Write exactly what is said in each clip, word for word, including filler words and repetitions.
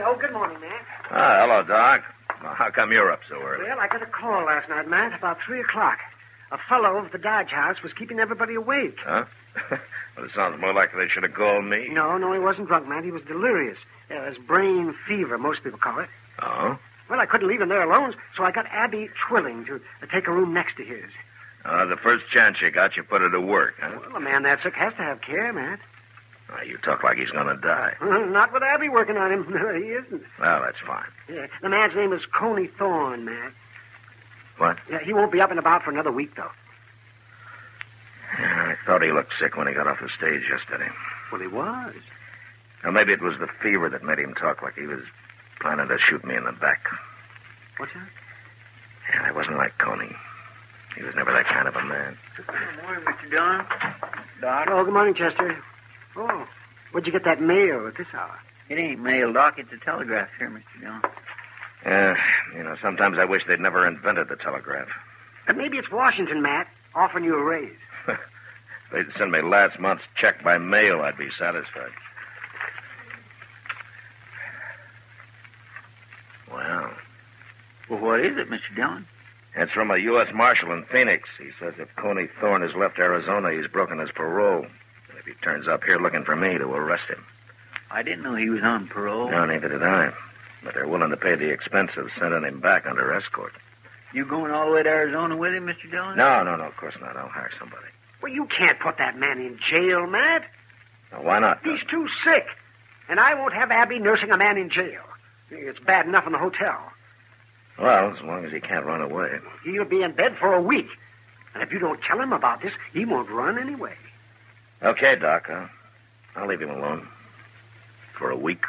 Oh, good morning, man. Ah, hello, Doc. Well, how come you're up so early? Well, I got a call last night, Matt, about three o'clock. A fellow at the Dodge House was keeping everybody awake. Huh? Well, it sounds more like they should have called me. No, no, he wasn't drunk, man. He was delirious. Uh, it was brain fever, most people call it. Oh? Well, I couldn't leave him there alone, so I got Abby Twilling to uh, take a room next to his. Uh, the first chance you got, you put her to work, huh? Well, a man that sick has to have care, Matt. Oh, you talk like he's going to die. Not with Abby working on him. No, he isn't. Well, that's fine. Yeah, the man's name is Coney Thorne, Matt. What? Yeah, he won't be up and about for another week, though. Yeah, I thought he looked sick when he got off the stage yesterday. Well, he was. Or maybe it was the fever that made him talk like he was planning to shoot me in the back. What's that? Yeah, I wasn't like Coney. He was never that kind of a man. Good morning, Mister Dillon. Doc? Oh, good morning, Chester. Oh, where'd you get that mail at this hour? It ain't mail, Doc. It's a telegraph here, Mister Dillon. Yeah, you know, sometimes I wish they'd never invented the telegraph. But maybe it's Washington, Matt, offering you a raise. If they'd send me last month's check by mail, I'd be satisfied. Wow. Well, what is it, Mister Dillon? It's from a U S Marshal in Phoenix. He says if Coney Thorne has left Arizona, he's broken his parole. And if he turns up here looking for me, to arrest him. I didn't know he was on parole. No, neither did I. But they're willing to pay the expense of sending him back under escort. You going all the way to Arizona with him, Mister Dillon? No, no, no, of course not. I'll hire somebody. Well, you can't put that man in jail, Matt. Now, why not? He's too sick. And I won't have Abby nursing a man in jail. It's bad enough in the hotel. Well, as long as he can't run away. He'll be in bed for a week. And if you don't tell him about this, he won't run anyway. Okay, Doc. I'll, I'll leave him alone. For a week.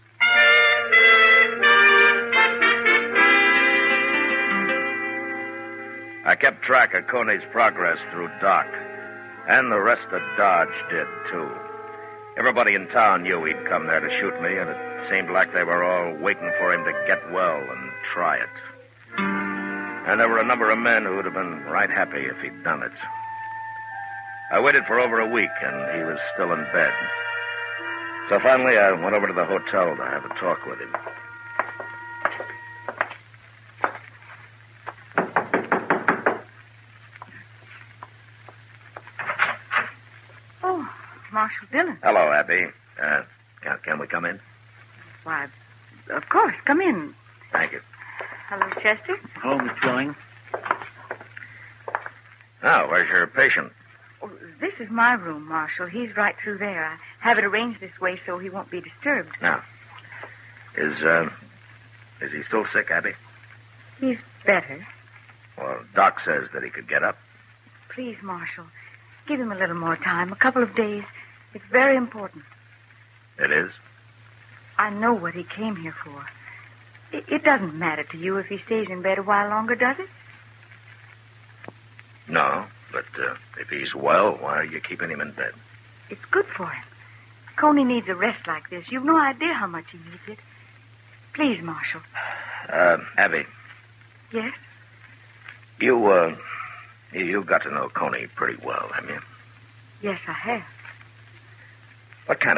I kept track of Coney's progress through Doc. And the rest of Dodge did, too. Everybody in town knew he'd come there to shoot me, and it seemed like they were all waiting for him to get well and try it. And there were a number of men who would have been right happy if he'd done it. I waited for over a week, and he was still in bed. So finally, I went over to the hotel to have a talk with him. Oh, Marshal Dillon. Hello, Abby. Uh, can, can we come in? Why, of course. Come in. Thank you. Hello, Chester. Hello, Miss Twilling. Oh, where's your patient? Oh, this is my room, Marshal. He's right through there. I have it arranged this way so he won't be disturbed. Now, is, uh, is he still sick, Abby? He's better. Well, Doc says that he could get up. Please, Marshal, give him a little more time, a couple of days. It's very important. It is? I know what he came here for. It, it doesn't matter to you if he stays in bed a while longer, does it? No, but uh, if he's well, why are you keeping him in bed? It's good for him. Coney needs a rest like this. You've no idea how much he needs it. Please, Marshal. Uh, Abby. Yes? You, uh, you got to know Coney pretty well, haven't you? Yes, I have. What kind of